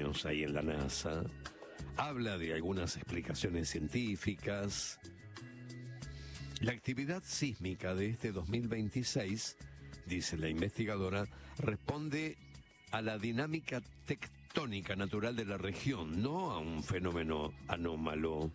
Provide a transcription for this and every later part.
años ahí en la NASA. Habla de algunas explicaciones científicas. La actividad sísmica de este 2026, dice la investigadora, responde a la dinámica tectónica natural de la región, no a un fenómeno anómalo.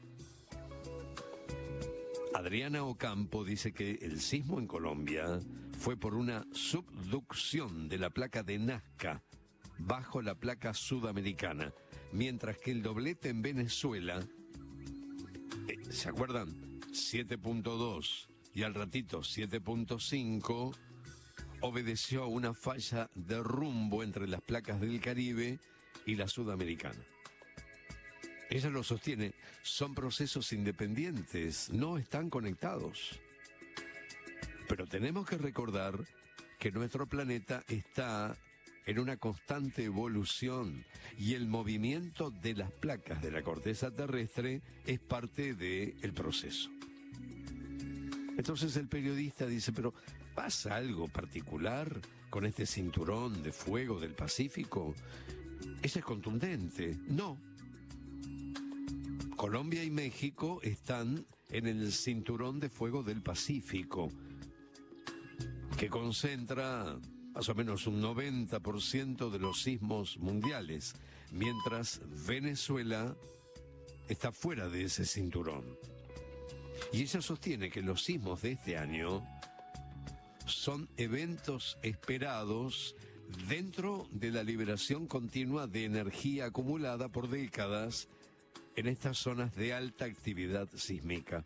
Adriana Ocampo dice que el sismo en Colombia fue por una subducción de la placa de Nazca bajo la placa sudamericana, mientras que el doblete en Venezuela, ¿se acuerdan? 7.2 y al ratito 7.5, obedeció a una falla de rumbo entre las placas del Caribe y la sudamericana. Ella lo sostiene, son procesos independientes, no están conectados. Pero tenemos que recordar que nuestro planeta está en una constante evolución y el movimiento de las placas de la corteza terrestre es parte del proceso. Entonces el periodista dice, pero ¿pasa algo particular con este cinturón de fuego del Pacífico? Ese es contundente. No. Colombia y México están en el cinturón de fuego del Pacífico, que concentra más o menos un 90% de los sismos mundiales, mientras Venezuela está fuera de ese cinturón. Y ella sostiene que los sismos de este año son eventos esperados dentro de la liberación continua de energía acumulada por décadas en estas zonas de alta actividad sísmica.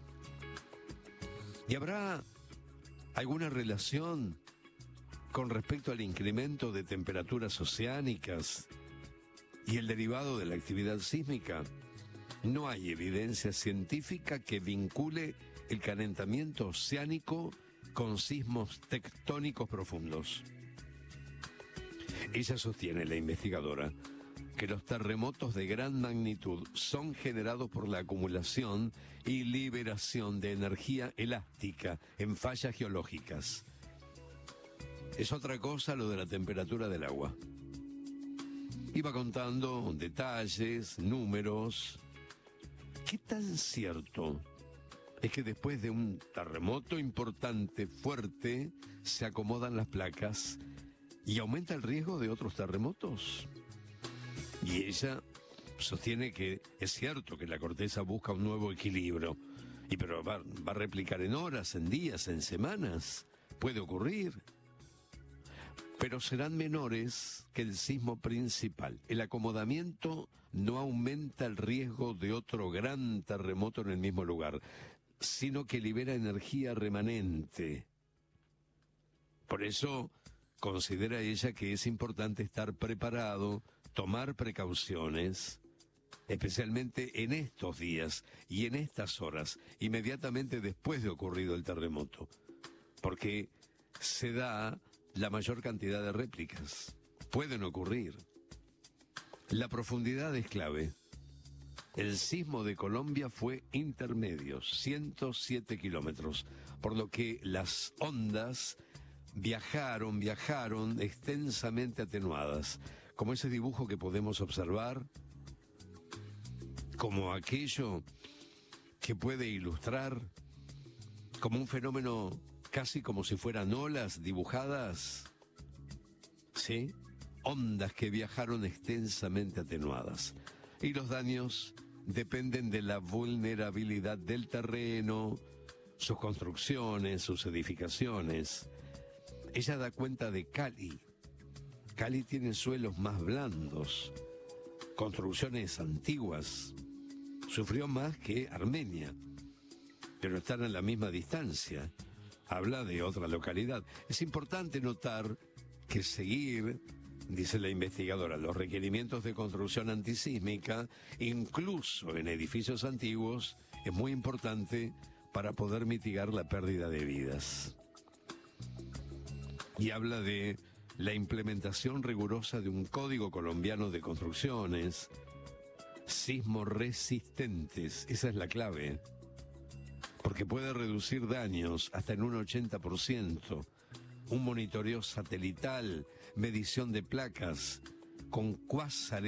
¿Y habrá alguna relación con respecto al incremento de temperaturas oceánicas y el derivado de la actividad sísmica? No hay evidencia científica que vincule el calentamiento oceánico con sismos tectónicos profundos. Ella sostiene, la investigadora, que los terremotos de gran magnitud son generados por la acumulación y liberación de energía elástica en fallas geológicas. Es otra cosa lo de la temperatura del agua. Iba contando detalles, números. ¿Qué tan cierto es que después de un terremoto importante, fuerte, se acomodan las placas y aumenta el riesgo de otros terremotos? Y ella sostiene que es cierto que la corteza busca un nuevo equilibrio, pero va a replicar en horas, en días, en semanas. Puede ocurrir, pero serán menores que el sismo principal. El acomodamiento no aumenta el riesgo de otro gran terremoto en el mismo lugar, sino que libera energía remanente. Por eso considera ella que es importante estar preparado, tomar precauciones, especialmente en estos días y en estas horas, inmediatamente después de ocurrido el terremoto, porque se da la mayor cantidad de réplicas. Pueden ocurrir. La profundidad es clave. El sismo de Colombia fue intermedio, 107 kilómetros, por lo que las ondas viajaron extensamente atenuadas, como ese dibujo que podemos observar, como aquello que puede ilustrar, como un fenómeno casi como si fueran olas dibujadas, ¿sí? Ondas que viajaron extensamente atenuadas. Y los daños dependen de la vulnerabilidad del terreno, sus construcciones, sus edificaciones. Ella da cuenta de Cali. Cali tiene suelos más blandos, construcciones antiguas. Sufrió más que Armenia, pero están a la misma distancia. Habla de otra localidad. Es importante notar que seguir, dice la investigadora, los requerimientos de construcción antisísmica, incluso en edificios antiguos, es muy importante para poder mitigar la pérdida de vidas. Y habla de la implementación rigurosa de un código colombiano de construcciones, sismo resistentes, esa es la clave, porque puede reducir daños hasta en un 80%, un monitoreo satelital, medición de placas con cuásares